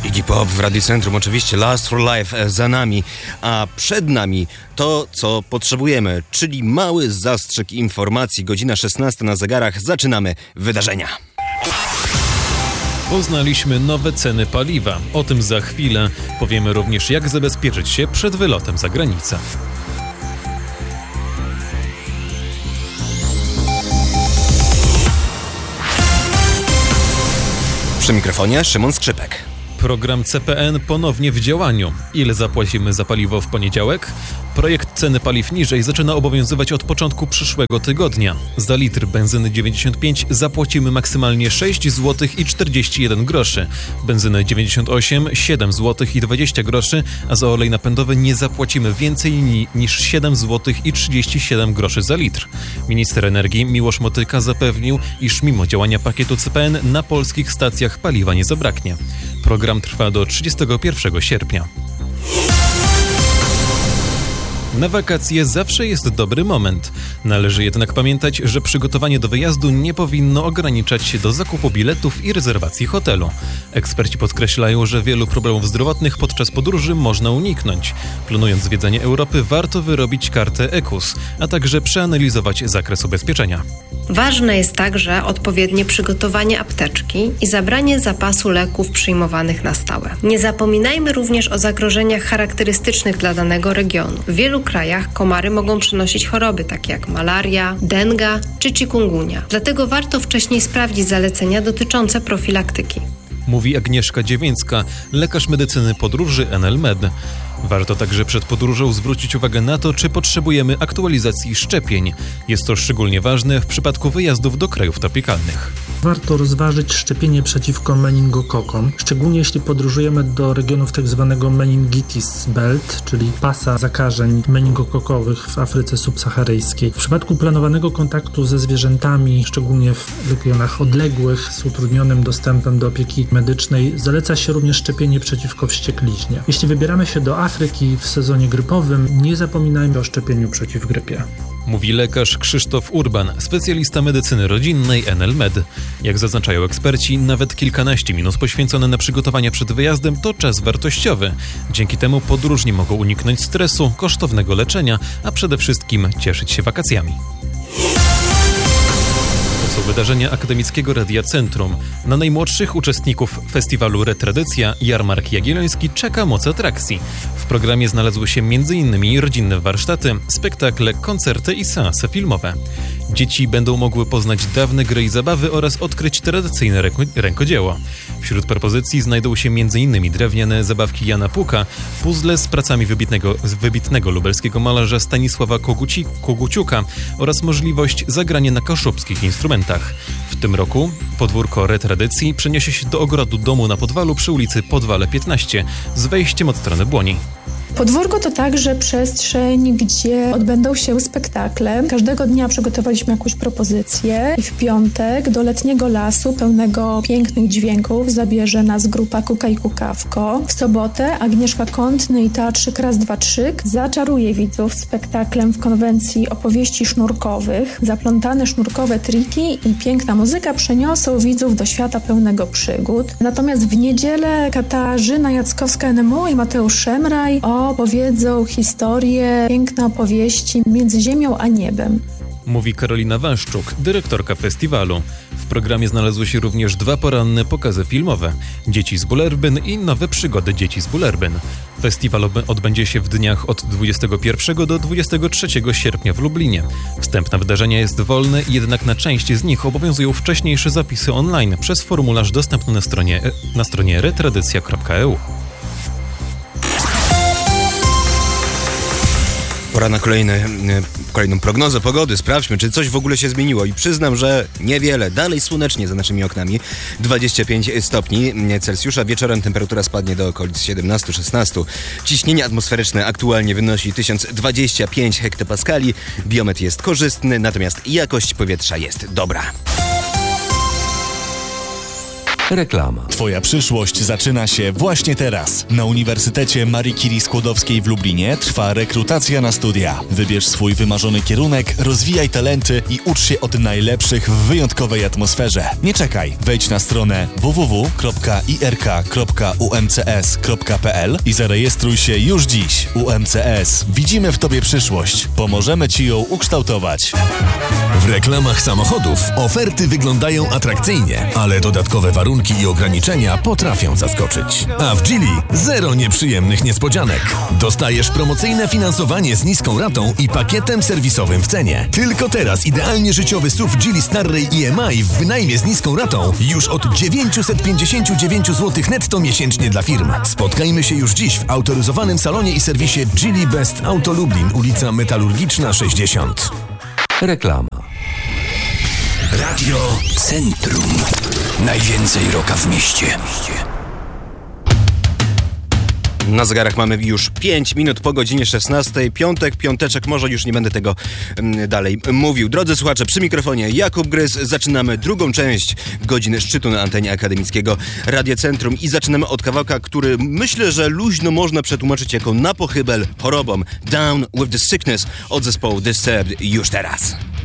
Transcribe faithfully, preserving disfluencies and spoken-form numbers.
Iggy Pop w Radiu Centrum, oczywiście Last for Life za nami, a przed nami to, co potrzebujemy, czyli mały zastrzyk informacji. Godzina szesnasta na zegarach, zaczynamy wydarzenia. Poznaliśmy nowe ceny paliwa. O tym za chwilę. Powiemy również, jak zabezpieczyć się przed wylotem za granicę. Przy mikrofonie Szymon Skrzypek. Program C P N ponownie w działaniu. Ile zapłacimy za paliwo w poniedziałek? Projekt ceny paliw niżej zaczyna obowiązywać od początku przyszłego tygodnia. Za litr benzyny dziewięćdziesiąt pięć zapłacimy maksymalnie sześć złotych i czterdzieści jeden groszy, benzynę dziewięćdziesiąt osiem siedem złotych i dwadzieścia groszy, a za olej napędowy nie zapłacimy więcej ni- niż siedem złotych i trzydzieści siedem groszy za litr. Minister energii Miłosz Motyka zapewnił, iż mimo działania pakietu C P N na polskich stacjach paliwa nie zabraknie. Program trwa do trzydziestego pierwszego sierpnia. Na wakacje zawsze jest dobry moment. Należy jednak pamiętać, że przygotowanie do wyjazdu nie powinno ograniczać się do zakupu biletów i rezerwacji hotelu. Eksperci podkreślają, że wielu problemów zdrowotnych podczas podróży można uniknąć. Planując zwiedzanie Europy, warto wyrobić kartę E K U S, a także przeanalizować zakres ubezpieczenia. Ważne jest także odpowiednie przygotowanie apteczki i zabranie zapasu leków przyjmowanych na stałe. Nie zapominajmy również o zagrożeniach charakterystycznych dla danego regionu. W wielu krajach komary mogą przynosić choroby takie jak malaria, denga czy chikungunya. Dlatego warto wcześniej sprawdzić zalecenia dotyczące profilaktyki. Mówi Agnieszka Dziewięcka, lekarz medycyny podróży N L Med. Warto także przed podróżą zwrócić uwagę na to, czy potrzebujemy aktualizacji szczepień. Jest to szczególnie ważne w przypadku wyjazdów do krajów tropikalnych. Warto rozważyć szczepienie przeciwko meningokokom, szczególnie jeśli podróżujemy do regionów tzw. meningitis belt, czyli pasa zakażeń meningokokowych w Afryce subsaharyjskiej. W przypadku planowanego kontaktu ze zwierzętami, szczególnie w regionach odległych z utrudnionym dostępem do opieki medycznej, zaleca się również szczepienie przeciwko wściekliźnie. Jeśli wybieramy się do Afryki w sezonie grypowym, nie zapominajmy o szczepieniu przeciw grypie. Mówi lekarz Krzysztof Urban, specjalista medycyny rodzinnej N L Med. Jak zaznaczają eksperci, nawet kilkanaście minut poświęcone na przygotowania przed wyjazdem to czas wartościowy. Dzięki temu podróżni mogą uniknąć stresu, kosztownego leczenia, a przede wszystkim cieszyć się wakacjami. To są wydarzenia Akademickiego Radia Centrum. Na najmłodszych uczestników festiwalu Retradycja Jarmark Jagielloński czeka moc atrakcji. W programie znalazły się między innymi rodzinne warsztaty, spektakle, koncerty i seanse filmowe. Dzieci będą mogły poznać dawne gry i zabawy oraz odkryć tradycyjne ręko- rękodzieło. Wśród propozycji znajdą się między innymi drewniane zabawki Jana Puka, puzzle z pracami wybitnego, wybitnego lubelskiego malarza Stanisława Koguci, Koguciuka oraz możliwość zagrania na kaszubskich instrumentach. W tym roku podwórko Retradycji przeniesie się do ogrodu domu na Podwalu przy ulicy Podwale piętnaście z wejściem od strony Błoni. Podwórko to także przestrzeń, gdzie odbędą się spektakle. Każdego dnia przygotowaliśmy jakąś propozycję i w piątek do letniego lasu pełnego pięknych dźwięków zabierze nas grupa Kuka i Kukawko. W sobotę Agnieszka Kątny i Teatrzyk Raz, Dwa, Trzyk zaczaruje widzów spektaklem w konwencji opowieści sznurkowych. Zaplątane sznurkowe triki i piękna muzyka przeniosą widzów do świata pełnego przygód. Natomiast w niedzielę Katarzyna Jackowska-N M O i Mateusz Szemraj opowiedzą historię, piękne opowieści między ziemią a niebem. Mówi Karolina Waszczuk, dyrektorka festiwalu. W programie znalazły się również dwa poranne pokazy filmowe. Dzieci z Bullerbyn i nowe przygody dzieci z Bullerbyn. Festiwal odbędzie się w dniach od dwudziestego pierwszego do dwudziestego trzeciego sierpnia w Lublinie. Wstęp na wydarzenia jest wolny, jednak na część z nich obowiązują wcześniejsze zapisy online przez formularz dostępny na stronie, na stronie retradycja kropka e u. Pora na kolejne, kolejną prognozę pogody. Sprawdźmy, czy coś w ogóle się zmieniło. I przyznam, że niewiele. Dalej słonecznie za naszymi oknami. dwadzieścia pięć stopni Celsjusza. Wieczorem temperatura spadnie do okolic siedemnaście szesnaście. Ciśnienie atmosferyczne aktualnie wynosi tysiąc dwadzieścia pięć hektopaskali. Biometr jest korzystny, natomiast jakość powietrza jest dobra. Reklama. Twoja przyszłość zaczyna się właśnie teraz. Na Uniwersytecie Marii Curie Skłodowskiej w Lublinie trwa rekrutacja na studia. Wybierz swój wymarzony kierunek, rozwijaj talenty i ucz się od najlepszych w wyjątkowej atmosferze. Nie czekaj, wejdź na stronę w w w kropka i r k kropka u m c s kropka p l i zarejestruj się już dziś. U M C S. Widzimy w Tobie przyszłość. Pomożemy Ci ją ukształtować. W reklamach samochodów oferty wyglądają atrakcyjnie, ale dodatkowe warunki i ograniczenia potrafią zaskoczyć. A w Geely zero nieprzyjemnych niespodzianek. Dostajesz promocyjne finansowanie z niską ratą i pakietem serwisowym w cenie. Tylko teraz idealnie życiowy S U V Geely Starray I M I w wynajmie z niską ratą już od dziewięćset pięćdziesiąt dziewięć złotych netto miesięcznie dla firm. Spotkajmy się już dziś w autoryzowanym salonie i serwisie Geely Best Auto Lublin, ulica Metalurgiczna sześćdziesiąt. Reklama. Radio Centrum. Najwięcej rocka w mieście. Na zegarach mamy już pięć minut po godzinie szesnastej. Piątek, piąteczek, może już nie będę tego mm, dalej mówił. Drodzy słuchacze, przy mikrofonie Jakub Gryz. Zaczynamy drugą część godziny szczytu na antenie akademickiego Radia Centrum i zaczynamy od kawałka, który myślę, że luźno można przetłumaczyć jako na pochybel chorobom. Down with the Sickness od zespołu Disturbed już teraz.